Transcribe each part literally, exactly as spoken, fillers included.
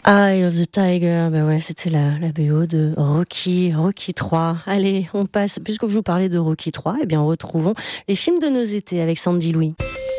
Eye of the Tiger, ben ouais, c'était la, la B O de Rocky, Rocky trois. Allez, on passe, puisque je vous parlais de Rocky trois, eh bien, retrouvons les films de nos étés avec Sandy Louis.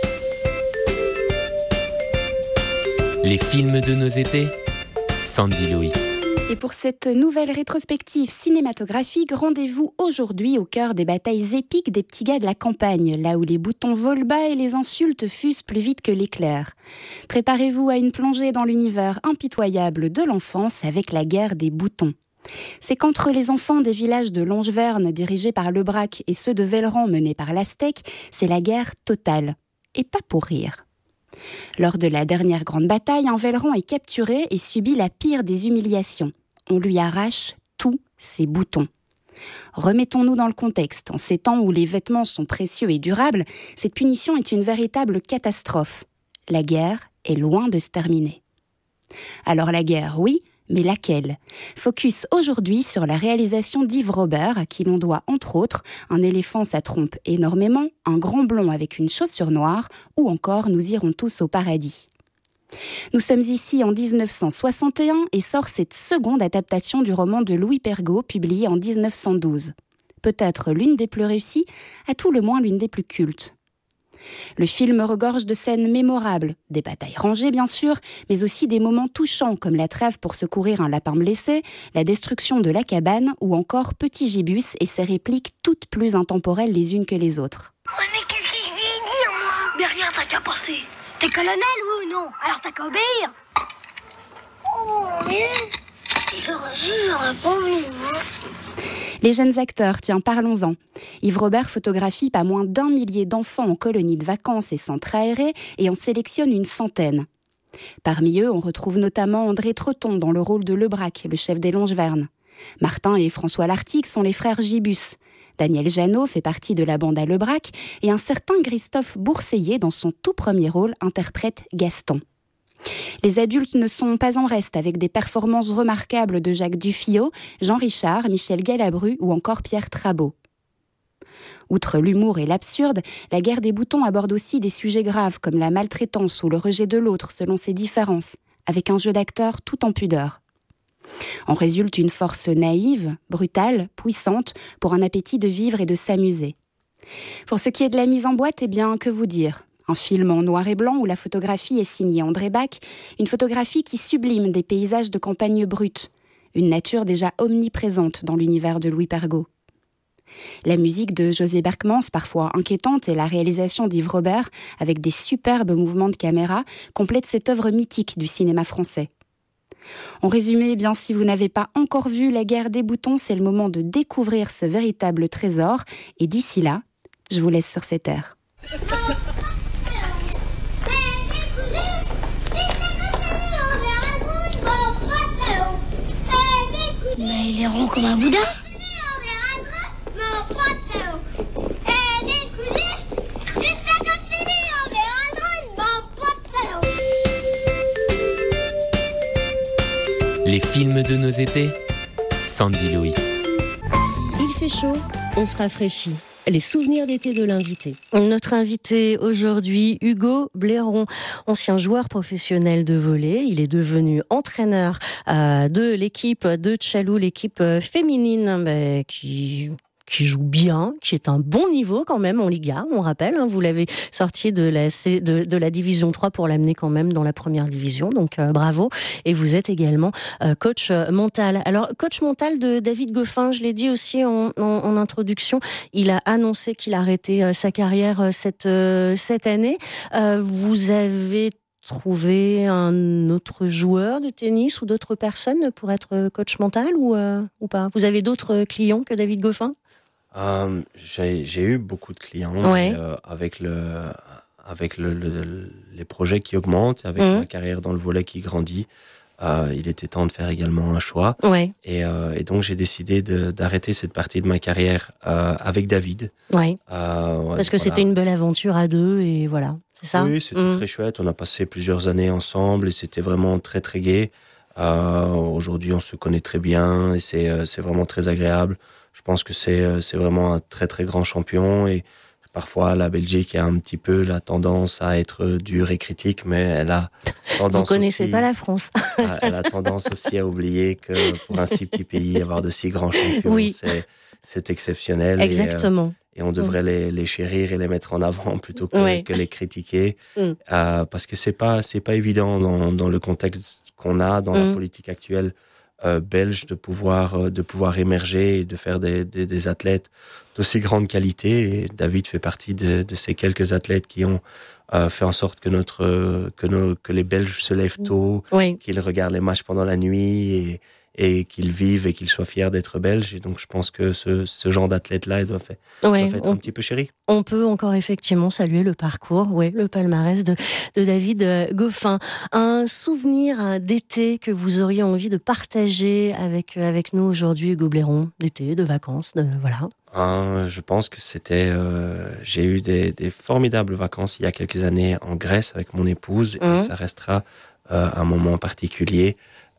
Les films de nos étés, Sandy Louis. Et pour cette nouvelle rétrospective cinématographique, rendez-vous aujourd'hui au cœur des batailles épiques des petits gars de la campagne, là où les boutons volent bas et les insultes fusent plus vite que l'éclair. Préparez-vous à une plongée dans l'univers impitoyable de l'enfance avec la guerre des boutons. C'est qu'entre les enfants des villages de Langeverne dirigés par Lebrac et ceux de Velleran menés par l'Aztèque, c'est la guerre totale. Et pas pour rire. Lors de la dernière grande bataille, un Velleran est capturé et subit la pire des humiliations. On lui arrache tous ses boutons. Remettons-nous dans le contexte. En ces temps où les vêtements sont précieux et durables, cette punition est une véritable catastrophe. La guerre est loin de se terminer. Alors la guerre, oui, mais laquelle ? Focus aujourd'hui sur la réalisation d'Yves Robert, à qui l'on doit entre autres Un éléphant ça trompe énormément, Un grand blond avec une chaussure noire, ou encore Nous irons tous au paradis. Nous sommes ici en dix-neuf cent soixante et un et sort cette seconde adaptation du roman de Louis Pergaud, publié en dix-neuf cent douze. Peut-être l'une des plus réussies, à tout le moins l'une des plus cultes. Le film regorge de scènes mémorables, des batailles rangées bien sûr, mais aussi des moments touchants comme la trêve pour secourir un lapin blessé, la destruction de la cabane ou encore Petit Gibus et ses répliques toutes plus intemporelles les unes que les autres. Ouais, mais qu'est-ce que je vais dire, moi ? Mais rien, t'as qu'à passer. T'es colonel, oui ou non ? Alors t'as qu'à obéir. Oh, mais... J'aurais su, j'aurais pas vu, moi. Les jeunes acteurs, tiens, parlons-en. Yves Robert photographie pas moins d'un millier d'enfants en colonies de vacances et centres aérés et en sélectionne une centaine. Parmi eux, on retrouve notamment André Treton dans le rôle de Lebrac, le chef des Langeverne. Martin et François Lartigue sont les frères Gibus. Daniel Jeannot fait partie de la bande à Lebrac et un certain Christophe Bourseiller, dans son tout premier rôle, interprète Gaston. Les adultes ne sont pas en reste avec des performances remarquables de Jacques Dufilot, Jean Richard, Michel Galabru ou encore Pierre Trabeau. Outre l'humour et l'absurde, la guerre des boutons aborde aussi des sujets graves comme la maltraitance ou le rejet de l'autre selon ses différences, avec un jeu d'acteurs tout en pudeur. En résulte une force naïve, brutale, puissante, pour un appétit de vivre et de s'amuser. Pour ce qui est de la mise en boîte, eh bien, que vous dire ? Un film en noir et blanc où la photographie est signée André Bach, une photographie qui sublime des paysages de campagne brute, une nature déjà omniprésente dans l'univers de Louis Pergaud. La musique de José Berkmans, parfois inquiétante, et la réalisation d'Yves Robert, avec des superbes mouvements de caméra, complètent cette œuvre mythique du cinéma français. En résumé, eh bien, si vous n'avez pas encore vu La guerre des boutons, c'est le moment de découvrir ce véritable trésor, et d'ici là, je vous laisse sur cet air. Mais il est rond comme un boudin. Les films de nos étés, Sandy Louis. Il fait chaud, on se rafraîchit. Les souvenirs d'été de l'invité. Notre invité aujourd'hui, Hugo Blairon, ancien joueur professionnel de volley. Il est devenu entraîneur euh, de l'équipe de Tchalou, l'équipe féminine bah, qui... qui joue bien, qui est un bon niveau quand même en Liga, on rappelle, hein, vous l'avez sorti de la, de, de la division trois pour l'amener quand même dans la première division, donc euh, bravo. Et vous êtes également euh, coach mental. Alors, coach mental de David Goffin, je l'ai dit aussi en, en, en introduction, il a annoncé qu'il arrêtait euh, sa carrière euh, cette, euh, cette année. Euh, vous avez trouvé un autre joueur de tennis ou d'autres personnes pour être coach mental ou, euh, ou pas ? Vous avez d'autres clients que David Goffin ? Euh, j'ai, j'ai eu beaucoup de clients, ouais. mais, euh, avec le, avec le, le, les projets qui augmentent, avec mmh. ma carrière dans le volley qui grandit, euh, il était temps de faire également un choix. Ouais. Et, euh, et donc j'ai décidé de, d'arrêter cette partie de ma carrière euh, avec David. Ouais. Euh, ouais, Parce que voilà. C'était une belle aventure à deux et voilà, c'est ça. Oui, c'était mmh. très chouette. On a passé plusieurs années ensemble et c'était vraiment très très gai. Euh, aujourd'hui, on se connaît très bien et c'est, c'est vraiment très agréable. Je pense que c'est, c'est vraiment un très très grand champion et Parfois, la Belgique a un petit peu la tendance à être dure et critique, mais elle a tendance Vous connaissez aussi, pas la France. elle a tendance aussi à oublier que pour un si petit pays, avoir de si grands champions, Oui. c'est, c'est exceptionnel. Exactement. Et, euh, et on devrait mm. les, les chérir et les mettre en avant plutôt que, oui. que les critiquer. Mm. Euh, parce que c'est pas, c'est pas évident dans, dans le contexte qu'on a, dans mm. la politique actuelle euh, belge, de pouvoir, euh, de pouvoir émerger et de faire des, des, des athlètes d'aussi grande qualité. Et David fait partie de, de ces quelques athlètes qui ont euh, fait en sorte que notre, euh, que nos, que les Belges se lèvent tôt, oui. qu'ils regardent les matchs pendant la nuit et, et qu'ils vivent et qu'ils soient fiers d'être belges. Et donc, je pense que ce, ce genre d'athlète-là, il doit faire, ouais, doit être on, un petit peu chéri. On peut encore effectivement saluer le parcours, oui, le palmarès de, de David Goffin. Un souvenir d'été que vous auriez envie de partager avec, avec nous aujourd'hui, Hugo Blairon, d'été, de vacances, de, voilà. Euh, je pense que c'était... Euh, j'ai eu des, des formidables vacances il y a quelques années en Grèce avec mon épouse. Mmh. Et ça restera euh, un moment particulier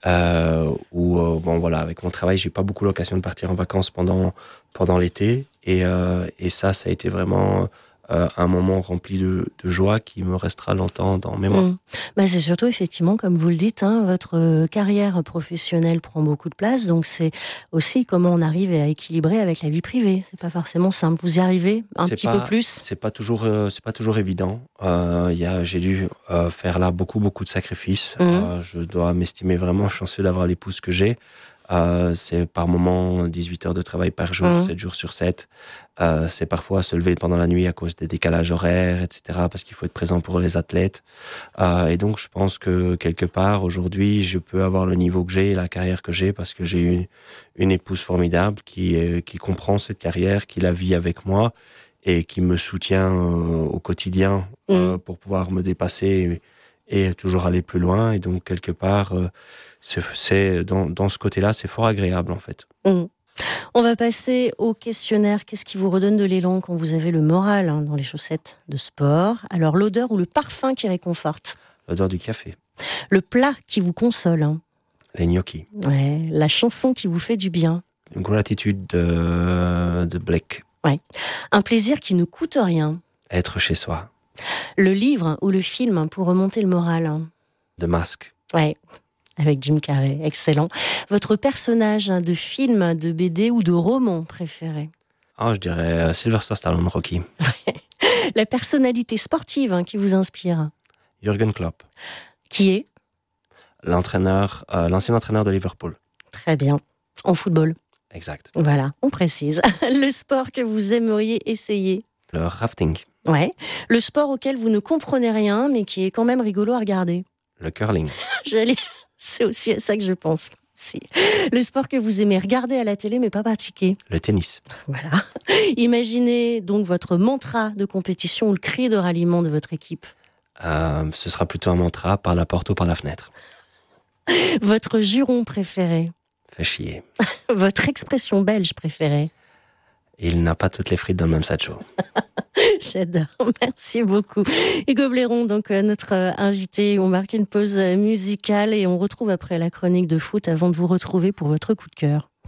euh, où, euh, bon voilà, avec mon travail, j'ai pas beaucoup l'occasion de partir en vacances pendant, pendant l'été. Et, euh, et ça, ça a été vraiment... Euh, un moment rempli de, de joie qui me restera longtemps dans mémoire. Mmh. Bah c'est surtout effectivement, comme vous le dites, hein, votre carrière professionnelle prend beaucoup de place, donc c'est aussi comment on arrive à équilibrer avec la vie privée. C'est pas forcément simple. Vous y arrivez un c'est petit pas, peu plus. C'est pas toujours, euh, c'est pas toujours évident. Euh, y a, j'ai dû euh, faire là beaucoup, beaucoup de sacrifices. Mmh. Euh, je dois m'estimer vraiment chanceux d'avoir l'épouse que j'ai. Euh, c'est par moments dix-huit heures de travail par jour, mmh. sept jours sur sept. Euh, c'est parfois se lever pendant la nuit à cause des décalages horaires, et cetera, parce qu'il faut être présent pour les athlètes. Euh, et donc, je pense que quelque part, aujourd'hui, je peux avoir le niveau que j'ai et la carrière que j'ai parce que j'ai une, une épouse formidable qui, euh, qui comprend cette carrière, qui la vit avec moi et qui me soutient euh, au quotidien mmh. euh, pour pouvoir me dépasser et, et toujours aller plus loin. Et donc, quelque part... Euh, C'est, c'est dans, dans ce côté-là, c'est fort agréable en fait. Mmh. On va passer au questionnaire. Qu'est-ce qui vous redonne de l'élan quand vous avez le moral hein, dans les chaussettes de sport? Alors l'odeur ou le parfum qui réconforte? L'odeur du café. Le plat qui vous console hein. Les gnocchis. Ouais. La chanson qui vous fait du bien? Une gratitude de, de Blake. Ouais. Un plaisir qui ne coûte rien? Être chez soi. Le livre ou le film pour remonter le moral? The Mask. Ouais. Avec Jim Carrey, excellent. Votre personnage de film, de B D ou de roman préféré? Ah, je dirais Sylvester Stallone, Rocky. La personnalité sportive hein, qui vous inspire? Jürgen Klopp. Qui est? L'entraîneur, euh, l'ancien entraîneur de Liverpool. Très bien. En football? Exact. Voilà, on précise. Le sport que vous aimeriez essayer? Le rafting. Ouais. Le sport auquel vous ne comprenez rien, mais qui est quand même rigolo à regarder? Le curling. J'allais... C'est aussi à ça que je pense. Si. Le sport que vous aimez regarder à la télé mais pas pratiquer? Le tennis. Voilà. Imaginez donc votre mantra de compétition ou le cri de ralliement de votre équipe. Euh, ce sera plutôt un mantra par la porte ou par la fenêtre. Votre juron préféré? Fait chier. Votre expression belge préférée? Il n'a pas toutes les frites dans le même sac chaud. J'adore, merci beaucoup. Hugo Blairon, donc euh, notre euh, invité. On marque une pause musicale et on retrouve après la chronique de foot avant de vous retrouver pour votre coup de cœur.